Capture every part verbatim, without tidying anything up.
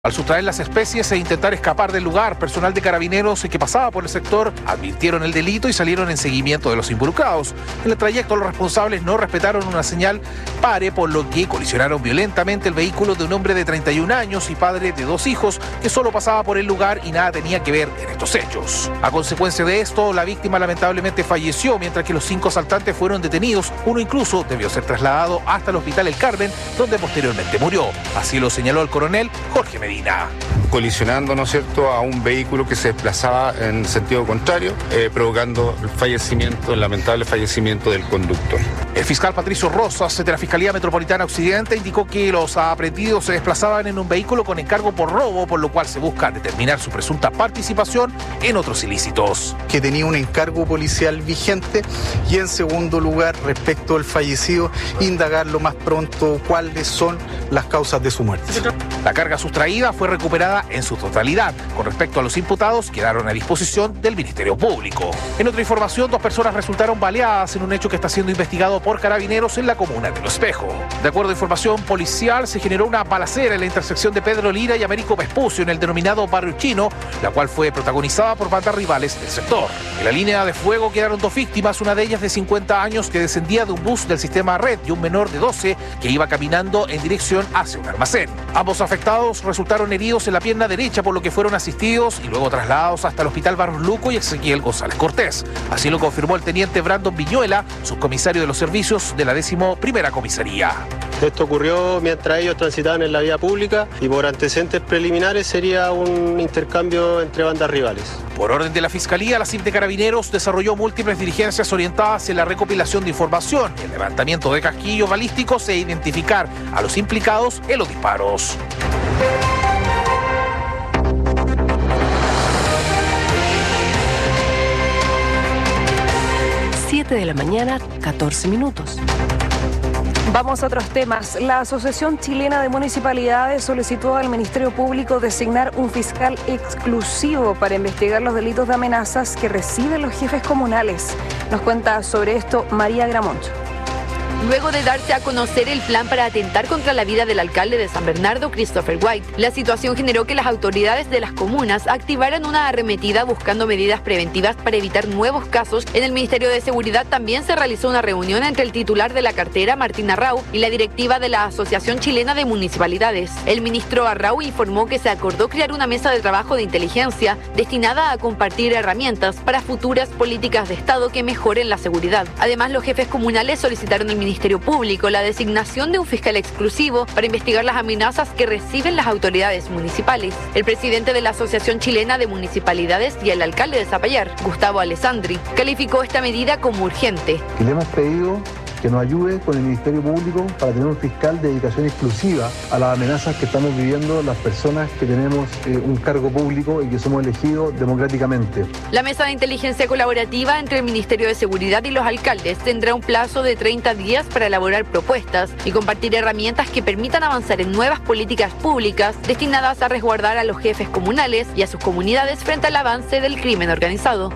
Al sustraer las especies e intentar escapar del lugar, personal de carabineros que pasaba por el sector advirtieron el delito y salieron en seguimiento de los involucrados. En el trayecto, los responsables no respetaron una señal pare, por lo que colisionaron violentamente el vehículo de un hombre de treinta y un años y padre de dos hijos que solo pasaba por el lugar y nada tenía que ver en estos hechos. A consecuencia de esto, la víctima lamentablemente falleció, mientras que los cinco asaltantes fueron detenidos. Uno incluso debió ser trasladado hasta el Hospital El Carmen, donde posteriormente murió. Así lo señaló el coronel Jorge Medina. Colisionando, ¿no es cierto?, a un vehículo que se desplazaba en sentido contrario, eh, provocando el fallecimiento, el lamentable fallecimiento del conductor. El fiscal Patricio Rosas, de la Fiscalía Metropolitana Occidente, indicó que los aprehendidos se desplazaban en un vehículo con encargo por robo, por lo cual se busca determinar su presunta participación en otros ilícitos. Que tenía un encargo policial vigente y, en segundo lugar, respecto al fallecido, indagar lo más pronto cuáles son las causas de su muerte. La carga sustraída fue recuperada en su totalidad. Con respecto a los imputados, quedaron a disposición del Ministerio Público. En otra información, dos personas resultaron baleadas en un hecho que está siendo investigado por carabineros en la comuna de Los Espejos. De acuerdo a información policial, se generó una balacera en la intersección de Pedro Lira y Américo Vespucio en el denominado Barrio Chino, la cual fue protagonizada por bandas rivales del sector. En la línea de fuego quedaron dos víctimas, una de ellas de cincuenta años que descendía de un bus del sistema Red y un menor de doce que iba caminando en dirección hacia un almacén. Ambos afectados resultaron heridos en la pierna derecha, por lo que fueron asistidos y luego trasladados hasta el Hospital Barros Luco y Ezequiel González Cortés. Así lo confirmó el teniente Brandon Viñuela, subcomisario de los servicios de la décimo primera comisaría. Esto ocurrió mientras ellos transitaban en la vía pública y por antecedentes preliminares sería un intercambio entre bandas rivales. Por orden de la Fiscalía, la C I P de Carabineros desarrolló múltiples diligencias orientadas en la recopilación de información, el levantamiento de casquillos balísticos e identificar a los implicados en los disparos. siete de la mañana, catorce minutos. Vamos a otros temas. La Asociación Chilena de Municipalidades solicitó al Ministerio Público designar un fiscal exclusivo para investigar los delitos de amenazas que reciben los jefes comunales. Nos cuenta sobre esto María Gramoncho. Luego de darse a conocer el plan para atentar contra la vida del alcalde de San Bernardo, Christopher White, la situación generó que las autoridades de las comunas activaran una arremetida buscando medidas preventivas para evitar nuevos casos. En el Ministerio de Seguridad también se realizó una reunión entre el titular de la cartera, Martín Arrau, y la directiva de la Asociación Chilena de Municipalidades. El ministro Arrau informó que se acordó crear una mesa de trabajo de inteligencia destinada a compartir herramientas para futuras políticas de Estado que mejoren la seguridad. Además, los jefes comunales solicitaron al Ministerio Ministerio Público la designación de un fiscal exclusivo para investigar las amenazas que reciben las autoridades municipales. El presidente de la Asociación Chilena de Municipalidades y el alcalde de Zapallar, Gustavo Alessandri, calificó esta medida como urgente. Y le hemos pedido que nos ayude con el Ministerio Público para tener un fiscal de dedicación exclusiva a las amenazas que estamos viviendo las personas que tenemos eh, un cargo público y que somos elegidos democráticamente. La mesa de inteligencia colaborativa entre el Ministerio de Seguridad y los alcaldes tendrá un plazo de treinta días para elaborar propuestas y compartir herramientas que permitan avanzar en nuevas políticas públicas destinadas a resguardar a los jefes comunales y a sus comunidades frente al avance del crimen organizado.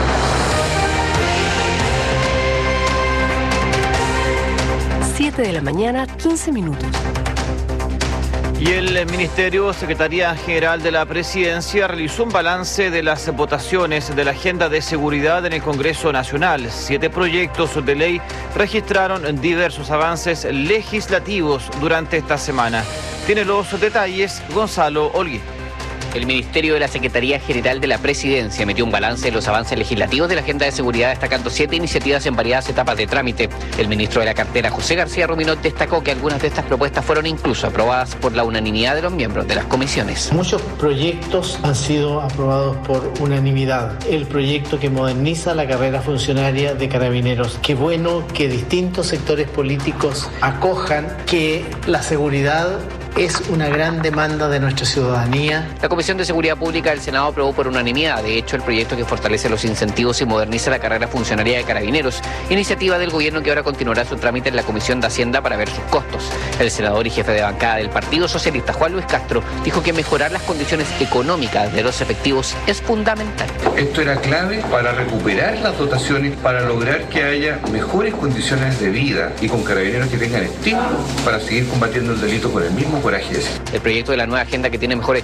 siete de la mañana, quince minutos. Y el Ministerio Secretaría General de la Presidencia realizó un balance de las votaciones de la Agenda de Seguridad en el Congreso Nacional. Siete proyectos de ley registraron diversos avances legislativos durante esta semana. Tiene los detalles Gonzalo Olguín. El Ministerio de la Secretaría General de la Presidencia emitió un balance de los avances legislativos de la Agenda de Seguridad, destacando siete iniciativas en variadas etapas de trámite. El ministro de la cartera, José García Ruminot, destacó que algunas de estas propuestas fueron incluso aprobadas por la unanimidad de los miembros de las comisiones. Muchos proyectos han sido aprobados por unanimidad. El proyecto que moderniza la carrera funcionaria de carabineros. Qué bueno que distintos sectores políticos acojan que la seguridad es una gran demanda de nuestra ciudadanía. La Comisión de Seguridad Pública del Senado aprobó por unanimidad, de hecho, el proyecto que fortalece los incentivos y moderniza la carrera funcionaria de carabineros, iniciativa del gobierno que ahora continuará su trámite en la Comisión de Hacienda para ver sus costos. El senador y jefe de bancada del Partido Socialista, Juan Luis Castro, dijo que mejorar las condiciones económicas de los efectivos es fundamental. Esto era clave para recuperar las dotaciones, para lograr que haya mejores condiciones de vida y con carabineros que tengan estímulo para seguir combatiendo el delito con el mismo forajes. El proyecto de la nueva agenda que tiene mejores